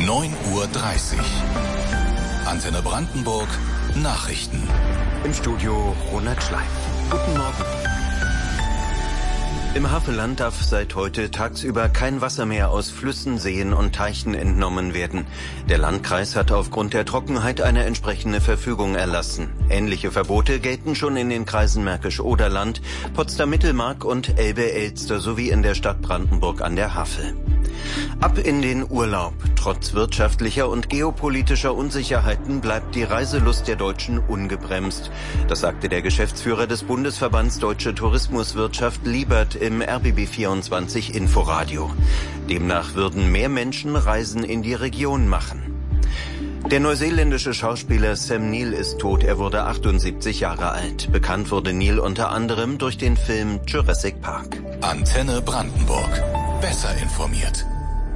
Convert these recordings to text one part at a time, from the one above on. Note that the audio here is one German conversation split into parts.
9:30 Uhr. Antenne Brandenburg Nachrichten. Im Studio Ronald Schleim. Guten Morgen. Im Havelland darf seit heute tagsüber kein Wasser mehr aus Flüssen, Seen und Teichen entnommen werden. Der Landkreis hat aufgrund der Trockenheit eine entsprechende Verfügung erlassen. Ähnliche Verbote gelten schon in den Kreisen Märkisch-Oderland, Potsdam-Mittelmark und Elbe-Elster sowie in der Stadt Brandenburg an der Havel. Ab in den Urlaub. Trotz wirtschaftlicher und geopolitischer Unsicherheiten bleibt die Reiselust der Deutschen ungebremst. Das sagte der Geschäftsführer des Bundesverbands Deutsche Tourismuswirtschaft Liebert im RBB24 Inforadio. Demnach würden mehr Menschen Reisen in die Region machen. Der neuseeländische Schauspieler Sam Neill ist tot. Er wurde 78 Jahre alt. Bekannt wurde Neill unter anderem durch den Film Jurassic Park. Antenne Brandenburg. Besser informiert.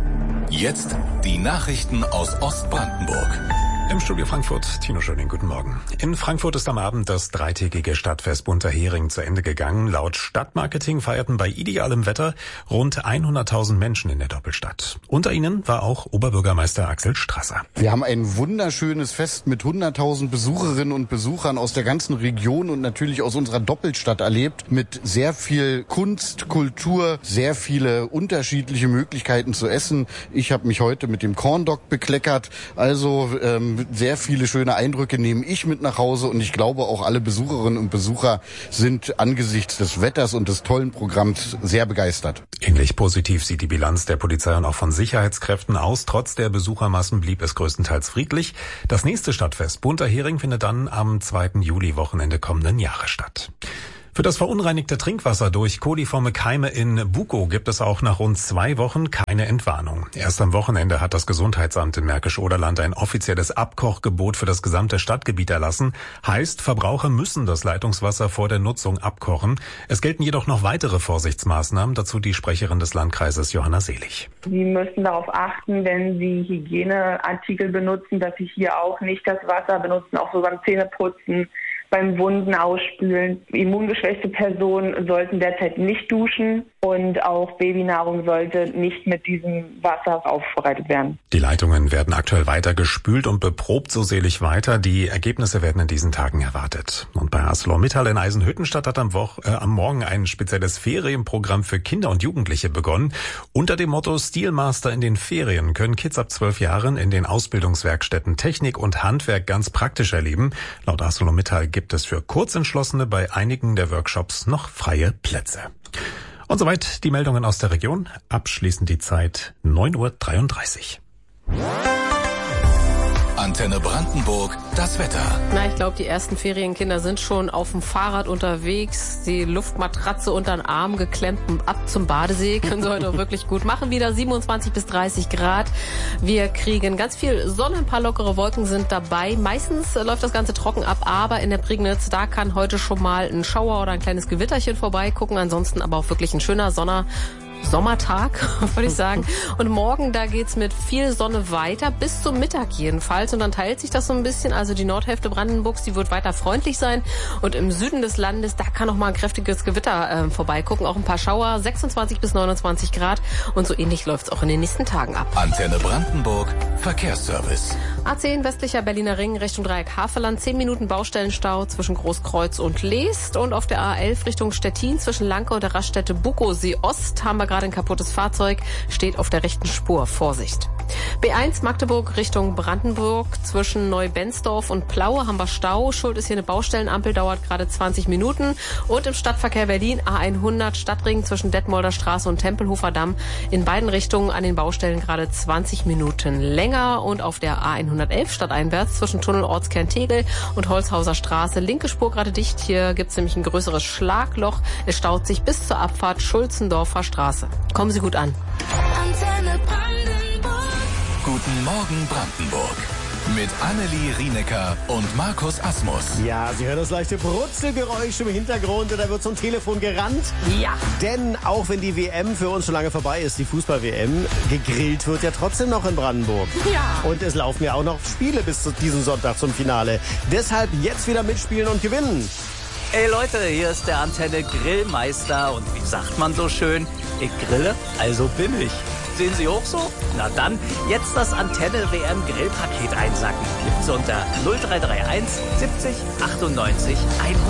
Jetzt die Nachrichten aus Ostbrandenburg. Im Studio Frankfurt, Tino Schöning, guten Morgen. In Frankfurt ist am Abend das dreitägige Stadtfest Bunter Hering zu Ende gegangen. Laut Stadtmarketing feierten bei idealem Wetter rund 100.000 Menschen in der Doppelstadt. Unter ihnen war auch Oberbürgermeister Axel Strasser. Wir haben ein wunderschönes Fest mit 100.000 Besucherinnen und Besuchern aus der ganzen Region und natürlich aus unserer Doppelstadt erlebt. Mit sehr viel Kunst, Kultur, sehr viele unterschiedliche Möglichkeiten zu essen. Ich habe mich heute mit dem Corn Dog bekleckert. Also sehr viele schöne Eindrücke nehme ich mit nach Hause und ich glaube auch alle Besucherinnen und Besucher sind angesichts des Wetters und des tollen Programms sehr begeistert. Ähnlich positiv sieht die Bilanz der Polizei und auch von Sicherheitskräften aus. Trotz der Besuchermassen blieb es größtenteils friedlich. Das nächste Stadtfest Bunter Hering findet dann am 2. Juli-Wochenende kommenden Jahres statt. Für das verunreinigte Trinkwasser durch koliforme Keime in Bukow gibt es auch nach rund 2 Wochen keine Entwarnung. Erst am Wochenende hat das Gesundheitsamt in Märkisch-Oderland ein offizielles Abkochgebot für das gesamte Stadtgebiet erlassen. Heißt, Verbraucher müssen das Leitungswasser vor der Nutzung abkochen. Es gelten jedoch noch weitere Vorsichtsmaßnahmen, dazu die Sprecherin des Landkreises Johanna Selig. Sie müssen darauf achten, wenn Sie Hygieneartikel benutzen, dass Sie hier auch nicht das Wasser benutzen, auch so beim Zähneputzen, beim Wunden ausspülen. Immungeschwächte Personen sollten derzeit nicht duschen und auch Babynahrung sollte nicht mit diesem Wasser aufbereitet werden. Die Leitungen werden aktuell weiter gespült und beprobt, so selig weiter. Die Ergebnisse werden in diesen Tagen erwartet. Und bei ArcelorMittal in Eisenhüttenstadt hat am Morgen ein spezielles Ferienprogramm für Kinder und Jugendliche begonnen. Unter dem Motto Stilmaster in den Ferien können Kids ab 12 Jahren in den Ausbildungswerkstätten Technik und Handwerk ganz praktisch erleben. Laut ArcelorMittal gibt es für Kurzentschlossene bei einigen der Workshops noch freie Plätze. Und soweit die Meldungen aus der Region. Abschließend die Zeit 9:33 Uhr. Antenne Brandenburg, das Wetter. Na, ich glaube, die ersten Ferienkinder sind schon auf dem Fahrrad unterwegs, die Luftmatratze unter den Arm geklemmt und ab zum Badesee. Können sie heute auch wirklich gut machen. Wieder 27 bis 30 Grad. Wir kriegen ganz viel Sonne, ein paar lockere Wolken sind dabei. Meistens läuft das Ganze trocken ab, aber in der Prignitz, da kann heute schon mal ein Schauer oder ein kleines Gewitterchen vorbeigucken. Ansonsten aber auch wirklich ein schöner Sommertag, würde ich sagen. Und morgen, da geht's mit viel Sonne weiter, bis zum Mittag jedenfalls. Und dann teilt sich das so ein bisschen. Also die Nordhälfte Brandenburgs, die wird weiter freundlich sein. Und im Süden des Landes, da kann noch mal ein kräftiges Gewitter vorbeigucken. Auch ein paar Schauer, 26 bis 29 Grad. Und so ähnlich läuft's auch in den nächsten Tagen ab. Antenne Brandenburg, Verkehrsservice. A10 westlicher Berliner Ring Richtung Dreieck Havelland, 10 Minuten Baustellenstau zwischen Großkreuz und Leest. Und auf der A11 Richtung Stettin zwischen Lanke und der Raststätte Bukowsee Ost haben wir gerade ein kaputtes Fahrzeug, steht auf der rechten Spur. Vorsicht. B1 Magdeburg Richtung Brandenburg zwischen Neubensdorf und Plaue haben wir Stau. Schuld ist hier eine Baustellenampel, dauert gerade 20 Minuten. Und im Stadtverkehr Berlin A100 Stadtring zwischen Detmolder Straße und Tempelhofer Damm in beiden Richtungen an den Baustellen gerade 20 Minuten länger. Und auf der A111 stadteinwärts zwischen Tunnel Ortskern Tegel und Holzhauser Straße linke Spur gerade dicht. Hier gibt's nämlich ein größeres Schlagloch. Es staut sich bis zur Abfahrt Schulzendorfer Straße. Kommen Sie gut an. Antenne Brandenburg. Guten Morgen Brandenburg. Mit Annelie Rienecker und Markus Asmus. Ja, Sie hören das leichte Brutzelgeräusch im Hintergrund und da wird zum Telefon gerannt. Ja. Denn auch wenn die WM für uns schon lange vorbei ist, die Fußball-WM, gegrillt wird ja trotzdem noch in Brandenburg. Ja. Und es laufen ja auch noch Spiele bis zu diesem Sonntag zum Finale. Deshalb jetzt wieder mitspielen und gewinnen. Ey Leute, hier ist der Antenne Grillmeister und wie sagt man so schön, ich grille, also bin ich. Sehen Sie auch so? Na dann, jetzt das Antenne WM Grillpaket einsacken. Gibt's unter 0331 70 98 100.